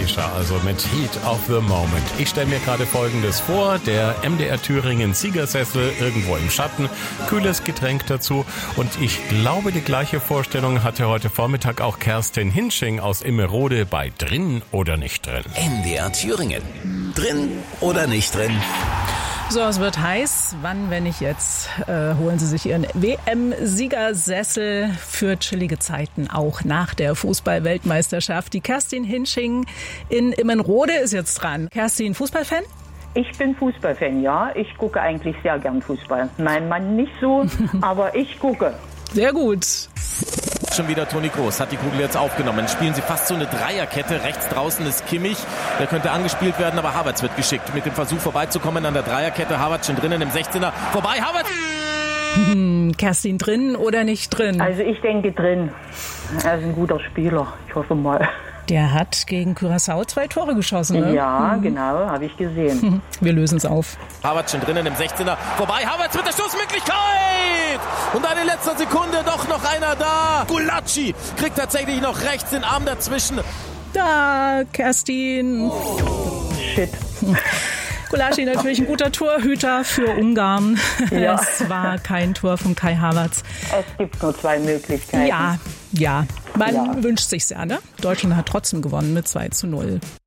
dramatischer, also mit Heat of the Moment. Ich stelle mir gerade Folgendes vor, der MDR Thüringen Siegersessel irgendwo im Schatten, kühles Getränk dazu und ich glaube, die gleiche Vorstellung hatte heute Vormittag auch Kerstin Hinsching aus Immerode bei Drin oder nicht drin. MDR Thüringen. Drin oder nicht drin? So, es wird heiß. Wann, wenn nicht jetzt, holen Sie sich Ihren WM-Siegersessel für chillige Zeiten, auch nach der Fußball-Weltmeisterschaft. Die Kerstin Hinsching in Immenrode ist jetzt dran. Kerstin, Fußballfan? Ich bin Fußballfan, ja. Ich gucke eigentlich sehr gern Fußball. Mein Mann nicht so, aber ich gucke. Sehr gut. Schon wieder Toni Kroos hat die Kugel jetzt aufgenommen. Spielen sie fast so eine Dreierkette. Rechts draußen ist Kimmich. Der könnte angespielt werden, aber Havertz wird geschickt. Mit dem Versuch vorbeizukommen an der Dreierkette. Havertz schon drinnen im 16er. Vorbei, Havertz! Kerstin, drin oder nicht drin? Also ich denke drin. Er ist ein guter Spieler. Ich hoffe mal. Der hat gegen Curaçao 2 Tore geschossen, ne? Ja, genau. Habe ich gesehen. Wir lösen es auf. Havertz schon drinnen im 16er. Vorbei, Havertz mit der Schussmöglichkeit! Und dann in letzter Sekunde doch noch einer da. Gulácsi kriegt tatsächlich noch rechts den Arm dazwischen. Da, Kerstin. Shit. Gulácsi natürlich ein guter Torhüter für Ungarn. Ja. Es war kein Tor von Kai Havertz. Es gibt nur 2 Möglichkeiten. Ja. Man Ja. wünscht sich's ja, ne? Deutschland hat trotzdem gewonnen mit 2:0.